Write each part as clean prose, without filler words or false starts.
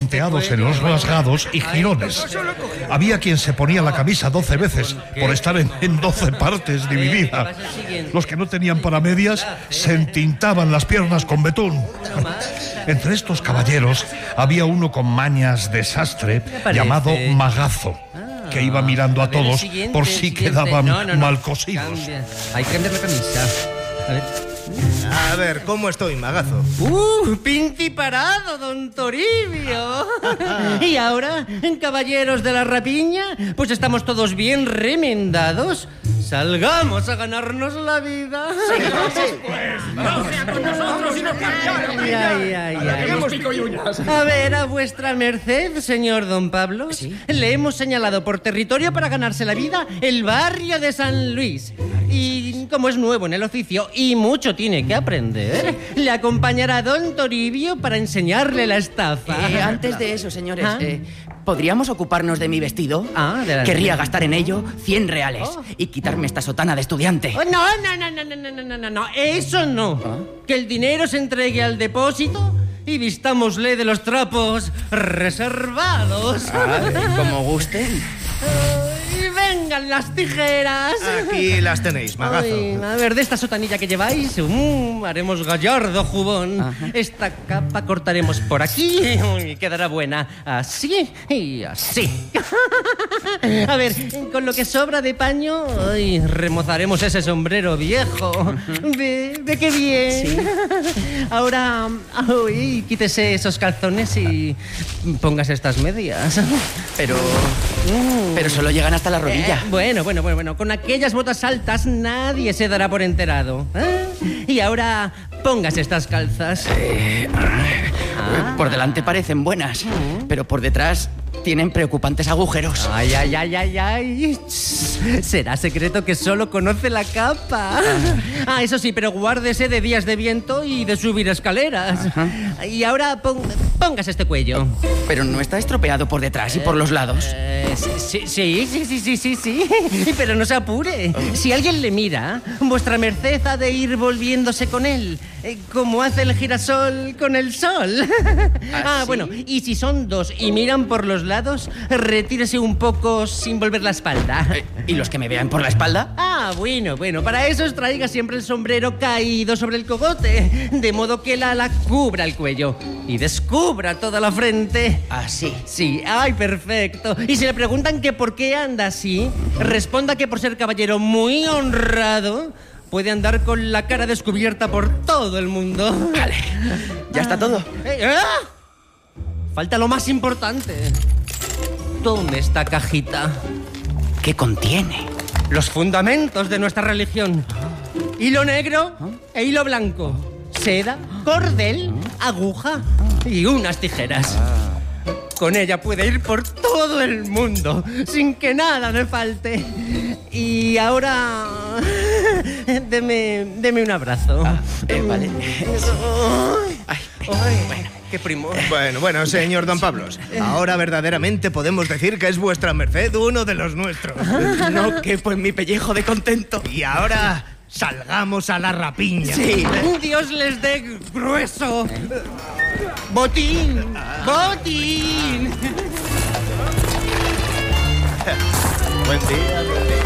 punteados en los rasgados y jirones. Había quien se ponía la camisa 12 veces por estar en 12 partes dividida. Los que no tenían para medias se entintaban las piernas con betún. Entre estos caballeros había uno con mañas de sastre llamado Magazo, que iba mirando a todos por si quedaban mal cosidos. Hay que cambiar la camisa. A ver, ¿cómo estoy, Magazo? Pinti parado, don Toribio. Y ahora, caballeros de la rapiña, pues estamos todos bien remendados. Salgamos a ganarnos la vida. No sea con nosotros y nos marchamos. A ver, a vuestra merced, señor don Pablo. ¿Sí? Le hemos señalado por territorio para ganarse la vida el barrio de San Luis. Y como es nuevo en el oficio y mucho tiene que aprender, le acompañará don Toribio para enseñarle la estafa. Antes de eso, señores, ¿podríamos ocuparnos de mi vestido? Adelante. Querría gastar en ello 100 reales y quitarme esta sotana de estudiante. No, eso no. Que el dinero se entregue al depósito y vistámosle de los trapos reservados. Como gusten. Y vengan las tijeras. Aquí las tenéis, Magazo. A ver, de esta sotanilla que lleváis, haremos gallardo jubón. Esta capa cortaremos por aquí y quedará buena. Así y así. A ver, con lo que sobra de paño, remozaremos ese sombrero viejo. ¿Ve qué bien? Sí. Ahora, quítese esos calzones y póngase estas medias. Pero solo llegan hasta la rodilla. Bueno. Con aquellas botas altas nadie se dará por enterado. Y ahora, póngase estas calzas. Por delante parecen buenas, pero por detrás tienen preocupantes agujeros. Ay. Será secreto que solo conoce la capa. Eso sí, pero guárdese de días de viento y de subir escaleras. Y ahora póngase este cuello. Pero no está estropeado por detrás y por los lados. Sí. Pero no se apure. Si alguien le mira, vuestra merced ha de ir volviéndose con él, como hace el girasol con el sol. Bueno, y si son dos y miran por los lados, retírese un poco sin volver la espalda. ¿Y los que me vean por la espalda? Bueno, para eso os traiga siempre el sombrero caído sobre el cogote, de modo que el ala cubra el cuello y descubra toda la frente. ¿Así? Sí, perfecto. Y si le preguntan que por qué anda así, responda que por ser caballero muy honrado puede andar con la cara descubierta por todo el mundo. Vale, ya está todo. Falta lo más importante. ¿Dónde está cajita? ¿Qué contiene? Los fundamentos de nuestra religión. Hilo negro e hilo blanco. Seda, cordel, aguja y unas tijeras. Con ella puede ir por todo el mundo, sin que nada me falte. Y ahora... Deme un abrazo. Vale. Bueno, qué primo. Bueno, señor don Pablos. Ahora verdaderamente podemos decir que es vuestra merced uno de los nuestros. No quepo en mi pellejo de contento. Y ahora... salgamos a la rapiña. Sí. Dios les dé grueso. ¡Botín! ¡Botín! Buen día.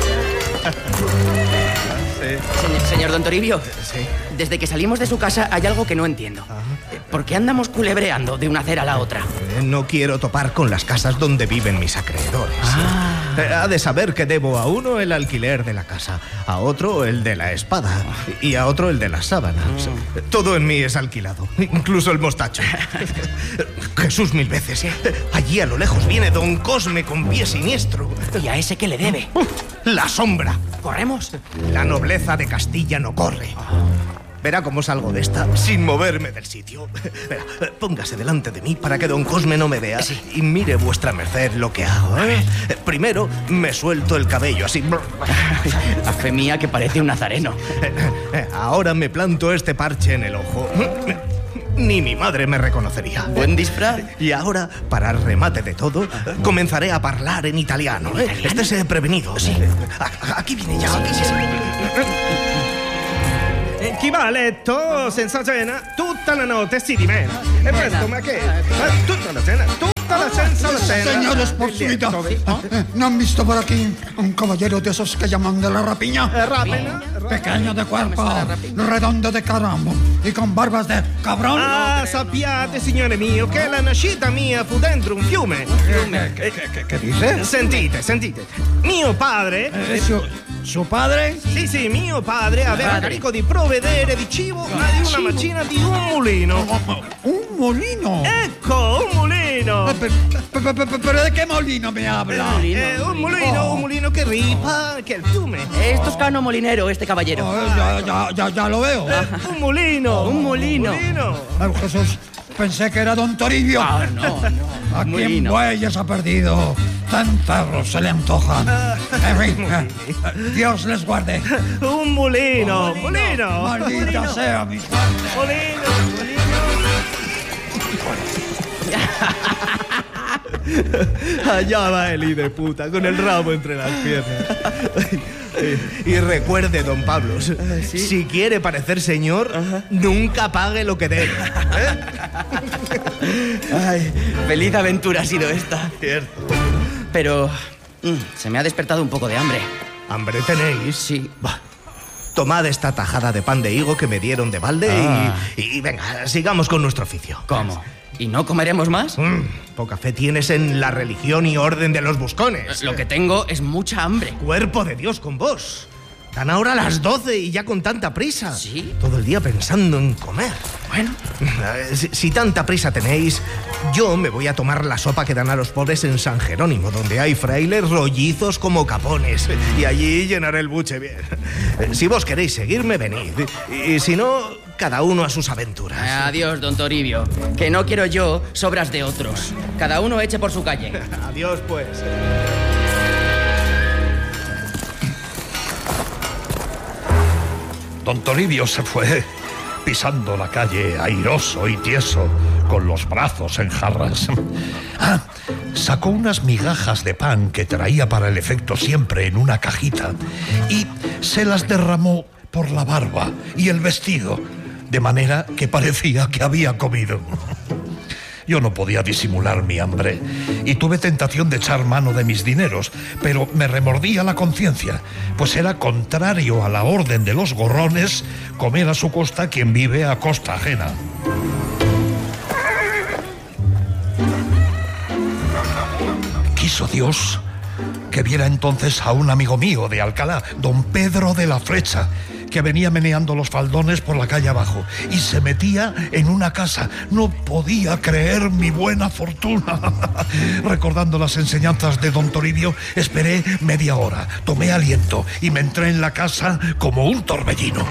Señor don Toribio. Sí. Desde que salimos de su casa hay algo que no entiendo. ¿Por qué andamos culebreando de una acera a la otra? No quiero topar con las casas donde viven mis acreedores. Ha de saber que debo a uno el alquiler de la casa, a otro el de la espada y a otro el de las sábanas. Todo en mí es alquilado, incluso el mostacho. Jesús mil veces. Allí a lo lejos viene don Cosme con pie siniestro. ¿Y a ese qué le debe? La sombra. ¿Corremos? La nobleza de Castilla no corre. Verá cómo salgo de esta sin moverme del sitio. Verá, póngase delante de mí para que don Cosme no me vea. Sí. Y mire vuestra merced lo que hago. Primero me suelto el cabello así. A fe mía que parece un nazareno. Ahora me planto este parche en el ojo. Ni mi madre me reconocería. Buen disfraz. Y ahora, para remate de todo, comenzaré a hablar en italiano. Estése prevenido. Sí. Aquí viene ya. Aquí sí. Chi va a letto senza cena tutta la notte si dimena. E questo, ma che? Tutta la cena, caballeros por su vida. ¿No han visto por aquí un caballero de esos que llaman de la rapiña? Pequeño de cuerpo, redondo de caramba y con barbas de cabrón. Ah, sappiate, signore mio, che la nascita mia fu dentro un fiume. ¿Qué dice? Sentite. Mio padre... ¿Su padre? Sì, mio padre aveva carico di provvedere di cibo a di una macina di un mulino. ¿Un molino? Ecco, un mulino. ¿Pero de qué molino me habla? Un mulino che ripa, che è il fiume. Es toscano molinero, este caballero. Ya lo veo. Un mulino. Ay, Jesús, pensé que era don Toribio. No. ¿A quién bueyes ha perdido? Tan perros se le antojan. En fin, Dios les guarde. Un mulino. Maldita sea mi suerte. Allá va el hijo de puta, con el rabo entre las piernas. Y recuerde, don Pablo, si quiere parecer señor, nunca pague lo que debe. Ay, feliz aventura ha sido esta. Cierto. Pero se me ha despertado un poco de hambre. ¿Hambre tenéis? Sí. Bah, tomad esta tajada de pan de higo que me dieron de balde y venga, sigamos con nuestro oficio. ¿Cómo? ¿Y no comeremos más? Poca fe tienes en la religión y orden de los buscones. Lo que tengo es mucha hambre. Cuerpo de Dios con vos. Dan ahora las 12 y ya con tanta prisa. ¿Sí? Todo el día pensando en comer. Bueno. Si tanta prisa tenéis, yo me voy a tomar la sopa que dan a los pobres en San Jerónimo, donde hay frailes rollizos como capones. Y allí llenaré el buche bien. Si vos queréis seguirme, venid. Y si no, cada uno a sus aventuras. Adiós, don Toribio. Que no quiero yo sobras de otros. Cada uno eche por su calle. Adiós, pues. Don Toribio se fue pisando la calle airoso y tieso, con los brazos en jarras. Sacó unas migajas de pan que traía para el efecto siempre en una cajita y se las derramó por la barba y el vestido, de manera que parecía que había comido. Yo no podía disimular mi hambre y tuve tentación de echar mano de mis dineros, pero me remordía la conciencia, pues era contrario a la orden de los gorrones comer a su costa quien vive a costa ajena. Quiso Dios que viera entonces a un amigo mío de Alcalá, don Pedro de la Flecha, que venía meneando los faldones por la calle abajo y se metía en una casa. No podía creer mi buena fortuna. Recordando las enseñanzas de don Toribio, esperé media hora, tomé aliento y me entré en la casa como un torbellino.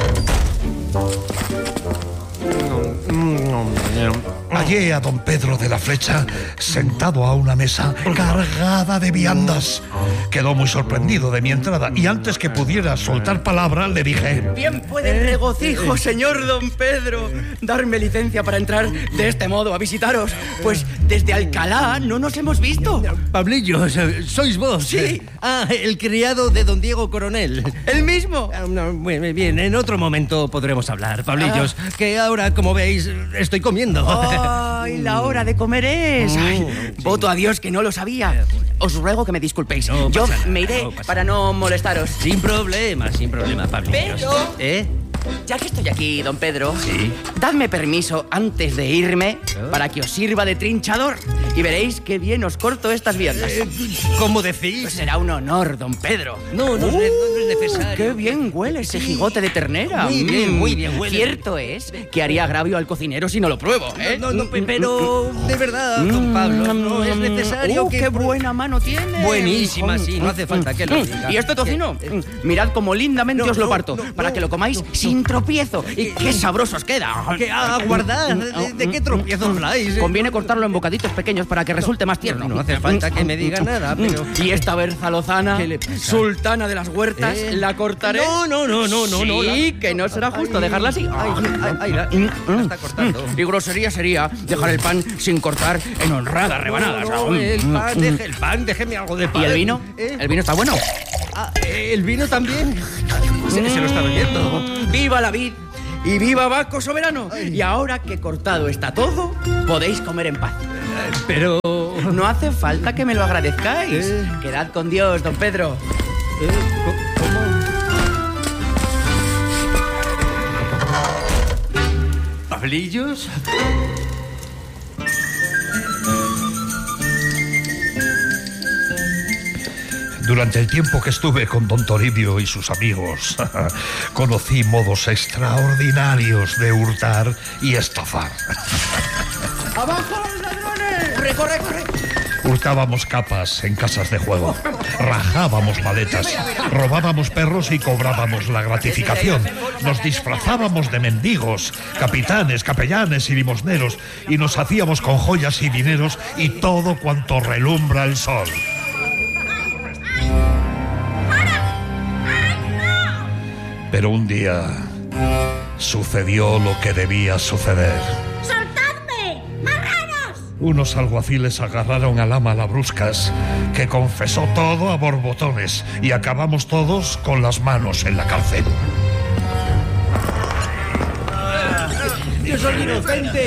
Hallé a don Pedro de la Flecha sentado a una mesa cargada de viandas. Quedó muy sorprendido de mi entrada y antes que pudiera soltar palabra le dije: Bien puede el regocijo, señor don Pedro, darme licencia para entrar de este modo a visitaros, pues desde Alcalá no nos hemos visto. Pablillo, ¿sois vos? Sí. El criado de don Diego Coronel. ¿El mismo? Muy bien, en otro momento podremos hablar, Pablillos, que ahora, como veis, estoy comiendo. ¡Ay, la hora de comer es! Ay, voto a Dios que no lo sabía. Os ruego que me disculpéis. Yo me iré para no molestaros. Sin problema, Pablillos. Pero... Ya que estoy aquí, don Pedro, dadme permiso antes de irme para que os sirva de trinchador y veréis qué bien os corto estas viandas. ¿Cómo decís? Pues será un honor, don Pedro. No es necesario. ¡Qué bien huele ese jigote de ternera! Muy bien huele. Cierto es que haría agravio al cocinero si no lo pruebo, ¿eh? Pero de verdad, don Pablo, no es necesario que... ¡Qué buena mano tiene! Buenísima, sí, no hace falta que lo diga. ¿Y este tocino? Mirad cómo lindamente os lo parto, para que lo comáis sin tropiezo. ¡Y qué sabrosos queda! ¿Qué aguardad? ¿De qué tropiezo habláis? Conviene cortarlo en bocaditos pequeños para que resulte más tierno. No hace falta que me diga nada, pero... Y esta berza lozana, ¿qué le pasa? sultana de las huertas, la cortaré. No. Sí, que no será justo dejarla así. La está cortando. Y grosería sería dejar el pan sin cortar en honradas rebanadas. Deje el pan, déjeme algo de pan. ¿Y el vino? ¿El vino está bueno? ¿El vino también? Se lo está bebiendo. ¡Viva la vid! ¡Y viva Baco soberano! Y ahora que cortado está todo, podéis comer en paz. Pero... No hace falta que me lo agradezcáis. Quedad con Dios, don Pedro. ¿Cómo? ¿Pablillos? Durante el tiempo que estuve con don Toribio y sus amigos, conocí modos extraordinarios de hurtar y estafar. ¡Abajo los ladrones! ¡Corre, corre, corre! Hurtábamos capas en casas de juego, rajábamos maletas, robábamos perros y cobrábamos la gratificación. Nos disfrazábamos de mendigos, capitanes, capellanes y limosneros y nos hacíamos con joyas y dineros y todo cuanto relumbra el sol. Pero un día sucedió lo que debía suceder. ¡Soltadme! ¡Marranos! Unos alguaciles agarraron al ama Labruscas, que confesó todo a borbotones, y acabamos todos con las manos en la cárcel. ¡Yo soy inocente!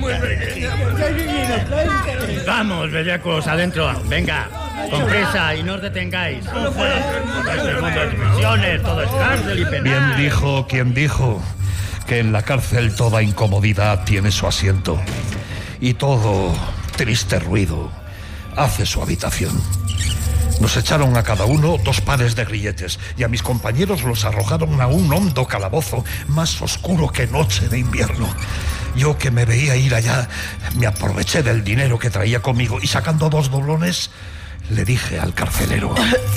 Vamos, bellacos, adentro. Venga, con prisa y no os detengáis. Este mundo de prisiones, todo es cárcel y penal. Bien dijo quien dijo que en la cárcel toda incomodidad tiene su asiento y todo triste ruido hace su habitación. Nos echaron a cada uno 2 pares de grilletes y a mis compañeros los arrojaron a un hondo calabozo más oscuro que noche de invierno. Yo, que me veía ir allá, me aproveché del dinero que traía conmigo y, sacando 2 doblones, le dije al carcelero: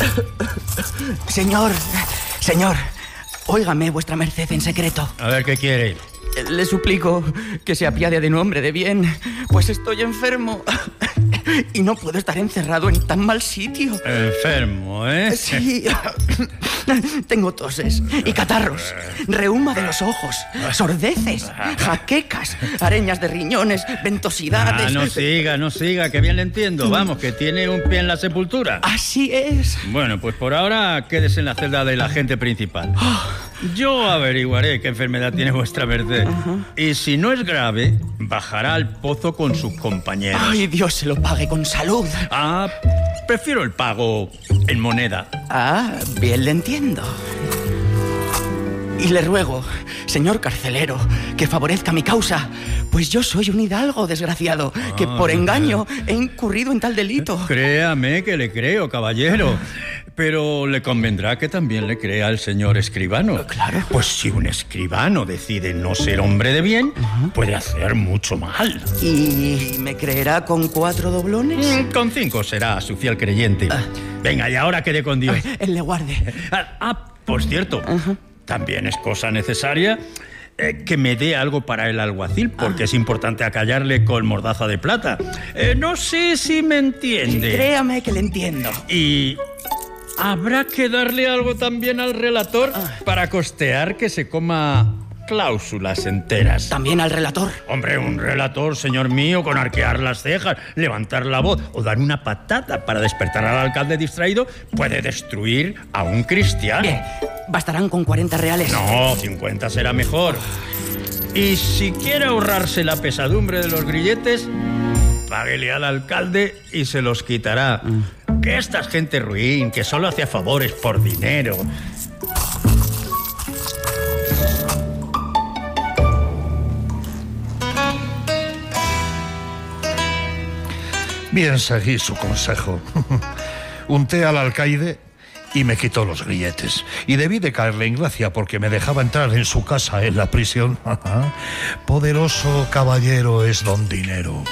Señor, óigame vuestra merced en secreto. A ver, ¿qué quiere? Le suplico que se apiade de un hombre de bien, pues estoy enfermo y no puedo estar encerrado en tan mal sitio. Enfermo, ¿eh? Sí. Tengo toses y catarros, reuma de los ojos, sordeces, jaquecas, areñas de riñones, ventosidades. No siga, que bien le entiendo. Vamos, que tiene un pie en la sepultura. Así es. Bueno, pues por ahora quédese en la celda del agente principal. Yo averiguaré qué enfermedad tiene vuestra merced. Y si no es grave, bajará al pozo con sus compañeros. Ay, Dios se lo pague con salud. Prefiero el pago en moneda. Bien le entiendo. Y le ruego, señor carcelero, que favorezca mi causa, pues yo soy un hidalgo desgraciado, que por engaño he incurrido en tal delito. Créame que le creo, caballero. Pero le convendrá que también le crea al señor escribano. Claro. Pues si un escribano decide no ser hombre de bien, puede hacer mucho mal. ¿Y me creerá con 4 doblones? Con 5 será su fiel creyente. Venga, y ahora quede con Dios. Él le guarde. Por cierto, también es cosa necesaria que me dé algo para el alguacil, porque es importante acallarle con mordaza de plata. No sé si me entiende. Créame que le entiendo. Y habrá que darle algo también al relator para costear que se coma cláusulas enteras. ¿También al relator? Hombre, un relator, señor mío, con arquear las cejas, levantar la voz o dar una patada para despertar al alcalde distraído, puede destruir a un cristiano. Bien, bastarán con 40 reales. No, 50 será mejor. Y si quiere ahorrarse la pesadumbre de los grilletes, páguele al alcalde y se los quitará. Que esta es gente ruin, que solo hace favores por dinero. Bien, seguí su consejo. Unté al alcaide y me quitó los grilletes. Y debí de caerle en gracia porque me dejaba entrar en su casa en la prisión. Poderoso caballero es don Dinero.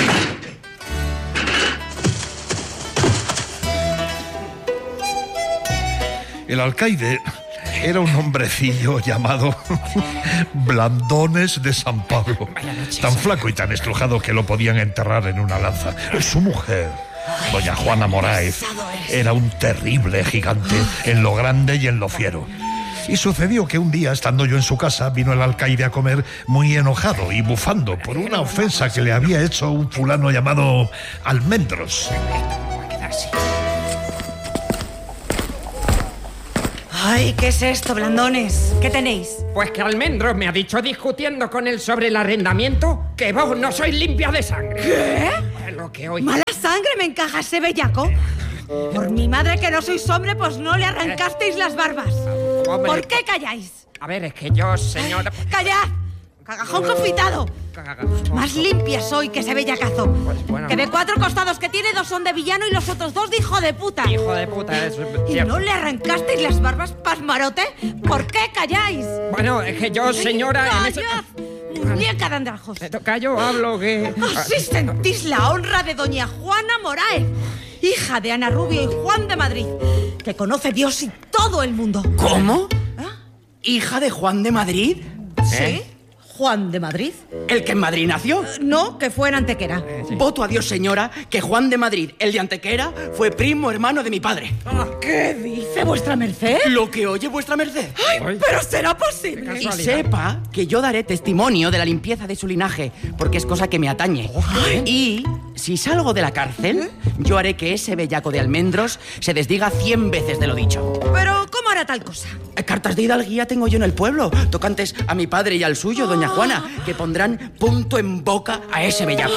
El alcaide era un hombrecillo llamado Blandones de San Pablo. Tan flaco y tan estrujado que lo podían enterrar en una lanza. Su mujer, doña Juana Moraes, era un terrible gigante en lo grande y en lo fiero. Y sucedió que un día, estando yo en su casa, vino el alcaide a comer muy enojado y bufando por una ofensa que le había hecho un fulano llamado Almendros. Ay, ¿qué es esto, Blandones? ¿Qué tenéis? Pues que Almendros me ha dicho, discutiendo con él sobre el arrendamiento, que vos no sois limpia de sangre. ¿Qué? Es lo que oigo. ¿Mala sangre me encaja ese bellaco? Por mi madre que no sois hombre, pues no le arrancasteis las barbas. Hombre. ¿Por qué calláis? A ver, es que yo, señora... ¡Callad! ¡Cagajón confitado! Más limpia soy que ese bellacazo. Pues bueno. Que de 4 costados que tiene, 2 son de villano y los otros 2 de hijo de puta. Hijo de puta, es... ¿Y no le arrancasteis las barbas, pasmarote? ¿Por qué calláis? Bueno, es que yo, señora... en ese- ¡Callad! Muñeca de andrajos. Me toca, yo hablo que... Así sentís la honra de doña Juana Moraes, hija de Ana Rubio y Juan de Madrid, que conoce Dios y todo el mundo. ¿Cómo? ¿Ah? ¿Hija de Juan de Madrid? ¿Sí? ¿Juan de Madrid? ¿El que en Madrid nació? No, que fue en Antequera. Voto a Dios, señora, que Juan de Madrid, el de Antequera, fue primo hermano de mi padre. ¿Qué dice vuestra merced? Lo que oye vuestra merced. ¡Ay, pero será posible! Y sepa que yo daré testimonio de la limpieza de su linaje, porque es cosa que me atañe. Y si salgo de la cárcel, yo haré que ese bellaco de almendros se desdiga 100 veces de lo dicho. Pero, ¿cómo hará tal cosa? Cartas de hidalguía tengo yo en el pueblo, tocantes a mi padre y al suyo, doña Juana, que pondrán punto en boca a ese bellaco.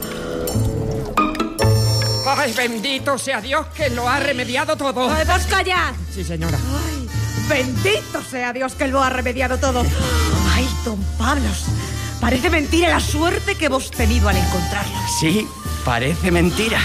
¡Ay, bendito sea Dios que lo ha remediado todo! ¡Ay, vos callad! Sí, señora. ¡Ay, bendito sea Dios que lo ha remediado todo! ¡Ay, don Pablos! Parece mentira la suerte que hemos tenido al encontrarlo. Sí, parece mentira.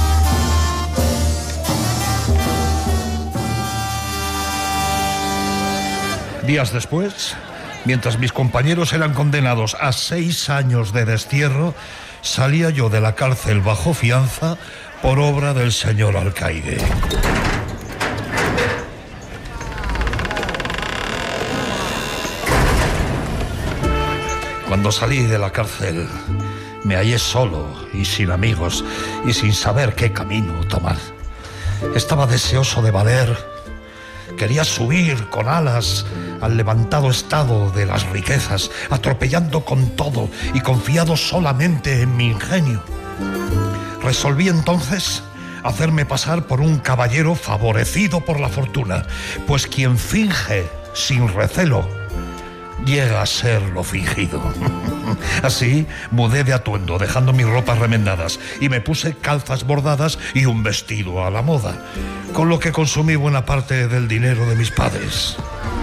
Días después, mientras mis compañeros eran condenados a 6 años de destierro, salía yo de la cárcel bajo fianza por obra del señor alcaide. Cuando salí de la cárcel, me hallé solo y sin amigos y sin saber qué camino tomar. Estaba deseoso de valer. Quería subir con alas al levantado estado de las riquezas, atropellando con todo y confiado solamente en mi ingenio. Resolví entonces hacerme pasar por un caballero favorecido por la fortuna, pues quien finge sin recelo llega a ser lo fingido. Así mudé de atuendo, dejando mis ropas remendadas, y me puse calzas bordadas y un vestido a la moda, con lo que consumí buena parte del dinero de mis padres.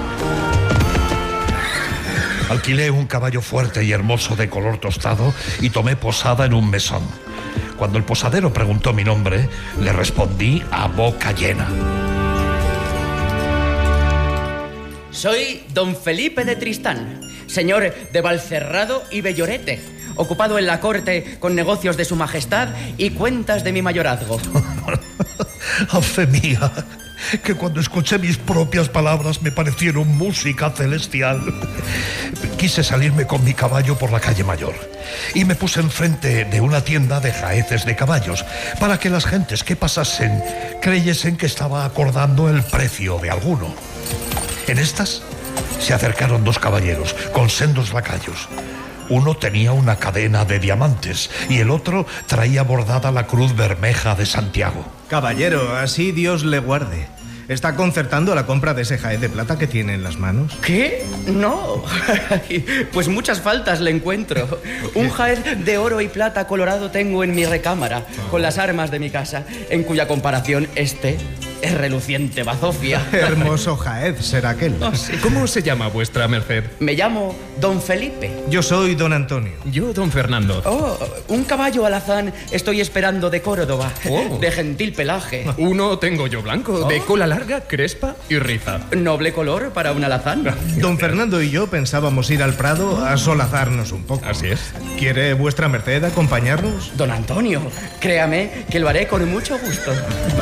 Alquilé un caballo fuerte y hermoso de color tostado y tomé posada en un mesón. Cuando el posadero preguntó mi nombre, le respondí a boca llena. Soy don Felipe de Tristán, señor de Valcerrado y Bellorete, ocupado en la corte con negocios de su majestad y cuentas de mi mayorazgo. ¡A fe mía! Que cuando escuché mis propias palabras me parecieron música celestial. Quise salirme con mi caballo por la calle Mayor y me puse enfrente de una tienda de jaeces de caballos para que las gentes que pasasen creyesen que estaba acordando el precio de alguno. En estas se acercaron 2 caballeros con sendos lacayos. Uno tenía una cadena de diamantes y el otro traía bordada la cruz bermeja de Santiago. Caballero, así Dios le guarde. ¿Está concertando la compra de ese jaez de plata que tiene en las manos? ¿Qué? No. Pues muchas faltas le encuentro. Un jaez de oro y plata colorado tengo en mi recámara, con las armas de mi casa, en cuya comparación este es reluciente bazofia. Hermoso jaez será aquel. Oh, sí. ¿Cómo se llama vuestra merced? Me llamo don Felipe. Yo soy don Antonio. Yo, don Fernando. Oh, un caballo alazán estoy esperando de Córdoba, Oh. de gentil pelaje. Uno tengo yo blanco, de cola larga, crespa y riza. Noble color para un alazán. Don Fernando y yo pensábamos ir al Prado a solazarnos un poco. Así es. ¿Quiere vuestra merced acompañarnos? Don Antonio, créame que lo haré con mucho gusto.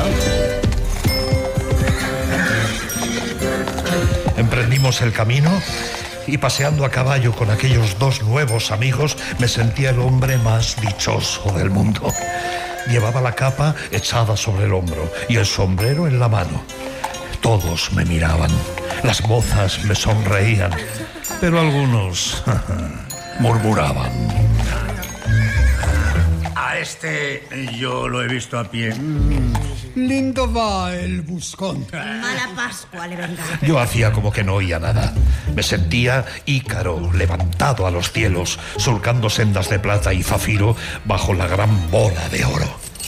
Emprendimos el camino y paseando a caballo con aquellos 2 nuevos amigos me sentía el hombre más dichoso del mundo. Llevaba la capa echada sobre el hombro y el sombrero en la mano. Todos me miraban, las mozas me sonreían, pero algunos murmuraban. A Yo lo he visto a pie. Lindo va el buscón. Mala Pascua le venga. Yo hacía como que no oía nada. Me sentía Ícaro, levantado a los cielos, surcando sendas de plata y zafiro bajo la gran bola de oro.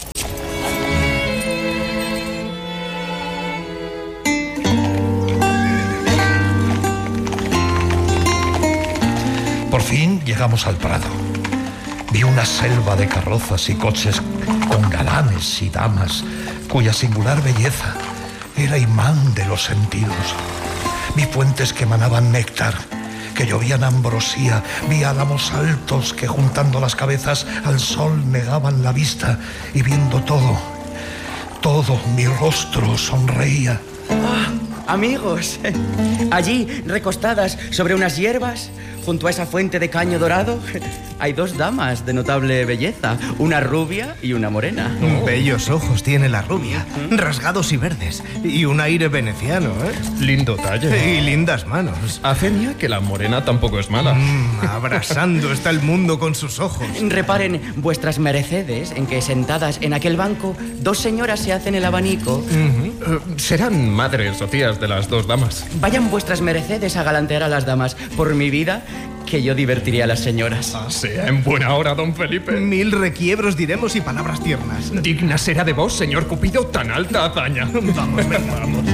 Por fin llegamos al prado. Vi una selva de carrozas y coches con galanes y damas, cuya singular belleza era imán de los sentidos. Vi fuentes que emanaban néctar, que llovían ambrosía. Vi álamos altos que, juntando las cabezas al sol, negaban la vista. Y viendo todo, mi rostro sonreía. Amigos, allí, recostadas sobre unas hierbas, junto a esa fuente de caño dorado, hay dos damas de notable belleza, una rubia y una morena. Bellos ojos tiene la rubia, rasgados y verdes, y un aire veneciano, ¿eh? Lindo talle. Y lindas manos. A fe mía que la morena tampoco es mala. Abrasando está el mundo con sus ojos. Reparen vuestras mercedes en que, sentadas en aquel banco, dos señoras se hacen el abanico. Serán madres o tías de las dos damas. Vayan vuestras mercedes a galantear a las damas. Por mi vida, que yo divertiría a las señoras. Sea en buena hora, don Felipe. 1000 requiebros diremos y palabras tiernas. Digna será de vos, señor Cupido, tan alta hazaña. Vamos, vamos.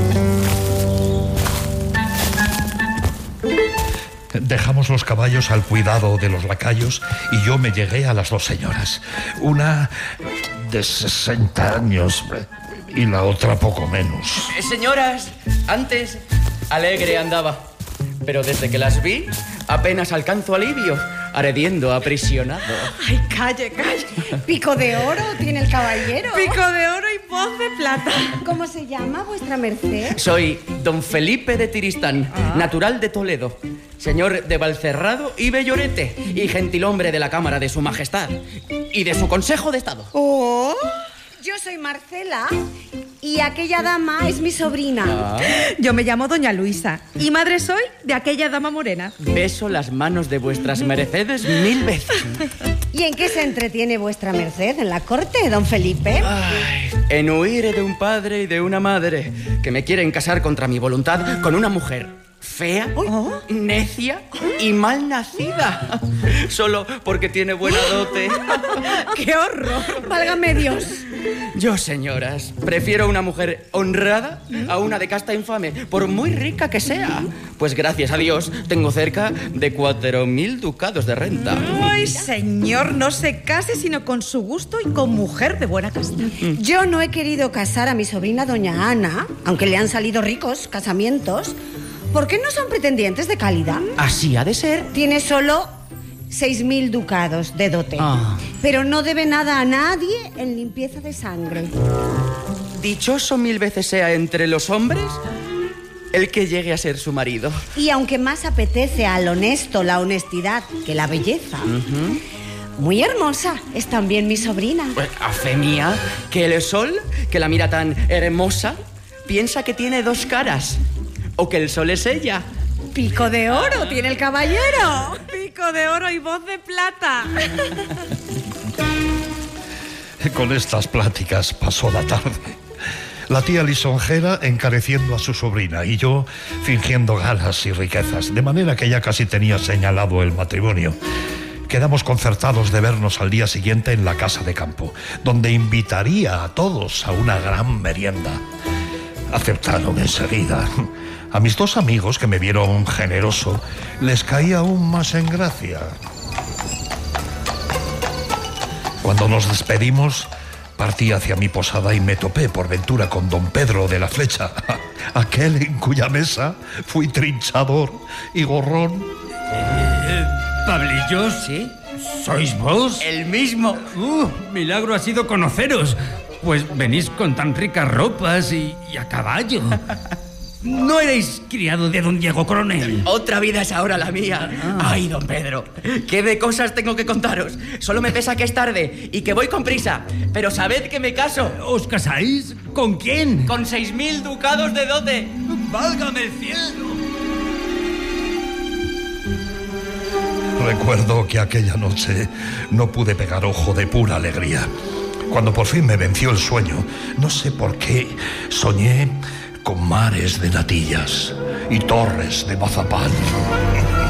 Dejamos los caballos al cuidado de los lacayos y yo me llegué a las dos señoras. Una de 60 años y la otra poco menos. Señoras, antes alegre andaba, pero desde que las vi apenas alcanzo alivio, ardiendo aprisionado. Ay, calle, calle. ¿Pico de oro tiene el caballero? Pico de oro y voz de plata. ¿Cómo se llama vuestra merced? Soy don Felipe de Tiristán, natural de Toledo, señor de Valcerrado y Bellorete, y gentilhombre de la Cámara de su Majestad y de su Consejo de Estado. Oh, yo soy Marcela y aquella dama es mi sobrina. Yo me llamo Doña Luisa y madre soy de aquella dama morena. Beso las manos de vuestras mercedes 1000 veces. ¿Y en qué se entretiene vuestra merced en la corte, don Felipe? Ay, en huir de un padre y de una madre que me quieren casar contra mi voluntad con una mujer fea, necia y mal nacida, solo porque tiene buena dote. ¡Qué horror! Válgame Dios. Yo, señoras, prefiero una mujer honrada a una de casta infame, por muy rica que sea. Pues gracias a Dios tengo cerca de 4000 ducados de renta. Ay, señor, no se case sino con su gusto y con mujer de buena casta. Yo no he querido casar a mi sobrina doña Ana, aunque le han salido ricos casamientos. ¿Por qué no son pretendientes de calidad? Así ha de ser. Tiene solo 6000 ducados de dote. Pero no debe nada a nadie en limpieza de sangre. Dichoso 1000 veces sea entre los hombres el que llegue a ser su marido. Y aunque más apetece al honesto la honestidad que la belleza, muy hermosa es también mi sobrina. Pues, a fe mía, que el sol, que la mira tan hermosa, piensa que tiene dos caras. O que el sol es ella. Pico de oro tiene el caballero. Pico de oro y voz de plata. Con estas pláticas pasó la tarde. La tía lisonjera encareciendo a su sobrina y yo fingiendo galas y riquezas, de manera que ya casi tenía señalado el matrimonio. Quedamos concertados de vernos al día siguiente en la casa de campo, donde invitaría a todos a una gran merienda. Aceptaron enseguida. A mis dos amigos, que me vieron generoso, les caía aún más en gracia. Cuando nos despedimos, partí hacia mi posada y me topé por ventura con don Pedro de la Flecha, aquel en cuya mesa fui trinchador y gorrón. ¿Pablillos? ¿Sí? ¿Sois vos? El mismo. Milagro ha sido conoceros. Pues venís con tan ricas ropas y a caballo. ¿No erais criado de don Diego Coronel? Otra vida es ahora la mía. Ay, don Pedro, qué de cosas tengo que contaros. Solo me pesa que es tarde y que voy con prisa. Pero sabed que me caso. ¿Os casáis? ¿Con quién? Con 6000 ducados de dote. ¡Válgame el cielo! Recuerdo que aquella noche no pude pegar ojo de pura alegría. Cuando por fin me venció el sueño, no sé por qué, soñé con mares de natillas y torres de mazapán.